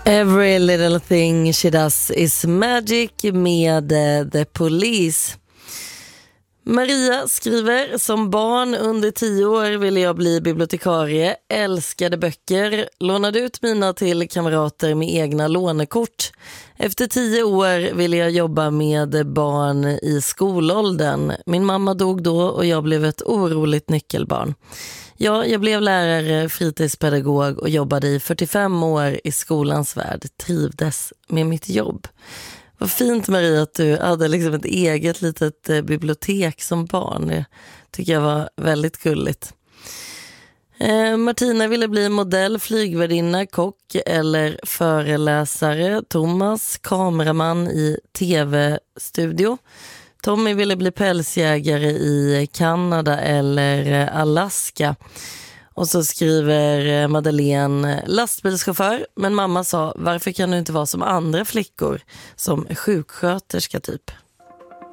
Every little thing she does is magic med The Police. Maria skriver: som barn under 10 år ville jag bli bibliotekarie, älskade böcker, lånade ut mina till kamrater med egna lånekort. Efter 10 år ville jag jobba med barn i skolåldern. Min mamma dog då och jag blev ett oroligt nyckelbarn. Ja, jag blev lärare, fritidspedagog och jobbade i 45 år i skolans värld. Trivdes med mitt jobb. Vad fint, Maria, att du hade liksom ett eget litet bibliotek som barn. Det tycker jag var väldigt gulligt. Martina ville bli modell, flygvärdinna, kock eller föreläsare. Thomas, kameraman i tv-studio. Tommy ville bli pälsjägare i Kanada eller Alaska. Och så skriver Madeleine: lastbilschaufför, men mamma sa: varför kan du inte vara som andra flickor, som sjuksköterska typ?